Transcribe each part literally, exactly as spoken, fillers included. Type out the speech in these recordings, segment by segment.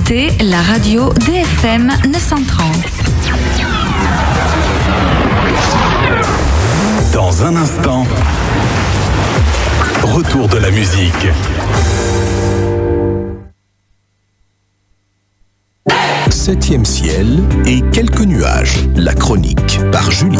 écoutez la radio D F M neuf cent trente. Dans un instant, retour de la musique. Septième ciel et quelques nuages. La chronique par Julie.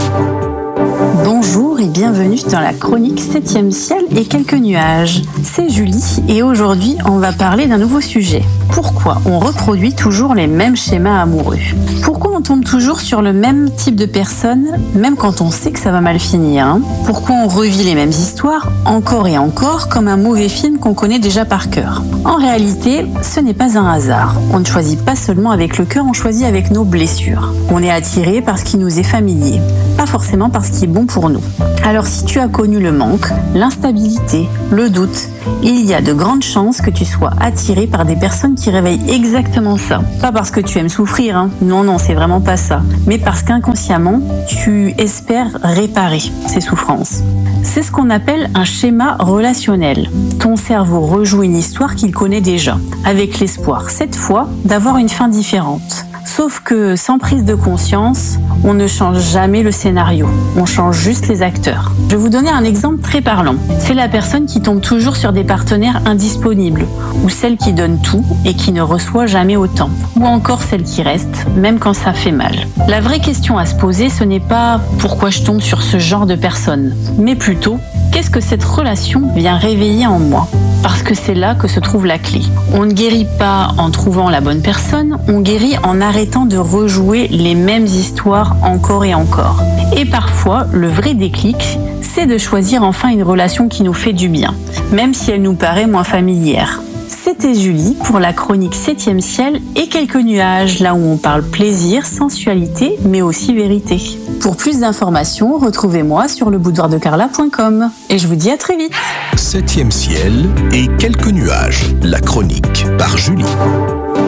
Bonjour et bienvenue dans la chronique Septième ciel et quelques nuages. C'est Julie et aujourd'hui on va parler d'un nouveau sujet. Pourquoi on reproduit toujours les mêmes schémas amoureux ? Pourquoi on tombe toujours sur le même type de personne, même quand on sait que ça va mal finir hein ? Pourquoi on revit les mêmes histoires encore et encore comme un mauvais film qu'on connaît déjà par cœur ? En réalité, ce n'est pas un hasard. On ne choisit pas seulement avec le cœur, on choisit avec nos blessures. On est attiré par ce qui nous est familier, pas forcément par ce qui est bon pour nous. Alors si tu as connu le manque, l'instabilité, le doute, il y a de grandes chances que tu sois attiré par des personnes qui réveillent exactement ça. Pas parce que tu aimes souffrir, hein. non, non, c'est vraiment pas ça. Mais parce qu'inconsciemment, tu espères réparer ces souffrances. C'est ce qu'on appelle un schéma relationnel. Ton cerveau rejoue une histoire qu'il connaît déjà, avec l'espoir, cette fois, d'avoir une fin différente. Sauf que sans prise de conscience, on ne change jamais le scénario, on change juste les acteurs. Je vais vous donner un exemple très parlant. C'est la personne qui tombe toujours sur des partenaires indisponibles, ou celle qui donne tout et qui ne reçoit jamais autant, ou encore celle qui reste, même quand ça fait mal. La vraie question à se poser, ce n'est pas « pourquoi je tombe sur ce genre de personne ?», mais plutôt « qu'est-ce que cette relation vient réveiller en moi ?» Parce que c'est là que se trouve la clé. On ne guérit pas en trouvant la bonne personne, on guérit en arrêtant de rejouer les mêmes histoires encore et encore. Et parfois, le vrai déclic, c'est de choisir enfin une relation qui nous fait du bien, même si elle nous paraît moins familière. C'était Julie pour la chronique Septième ciel et quelques nuages, là où on parle plaisir, sensualité, mais aussi vérité. Pour plus d'informations, retrouvez-moi sur le boudoir de carla point com. Et je vous dis à très vite. Septième ciel et quelques nuages. La chronique par Julie.